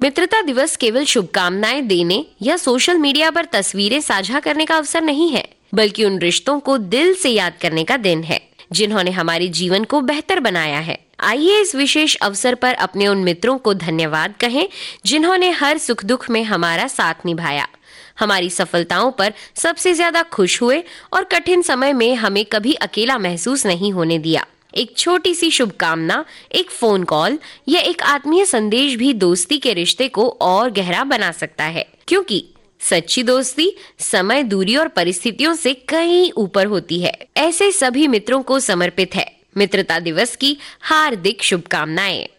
मित्रता दिवस केवल शुभकामनाएं देने या सोशल मीडिया पर तस्वीरें साझा करने का अवसर नहीं है, बल्कि उन रिश्तों को दिल से याद करने का दिन है जिन्होंने हमारे जीवन को बेहतर बनाया है। आइए इस विशेष अवसर पर अपने उन मित्रों को धन्यवाद कहें जिन्होंने हर सुख दुख में हमारा साथ निभाया, हमारी सफलताओं पर सबसे ज्यादा खुश हुए और कठिन समय में हमें कभी अकेला महसूस नहीं होने दिया। एक छोटी सी शुभकामना, एक फोन कॉल या एक आत्मीय संदेश भी दोस्ती के रिश्ते को और गहरा बना सकता है, क्योंकि सच्ची दोस्ती समय, दूरी और परिस्थितियों से कहीं ऊपर होती है। ऐसे सभी मित्रों को समर्पित है मित्रता दिवस की हार्दिक शुभकामनाएं।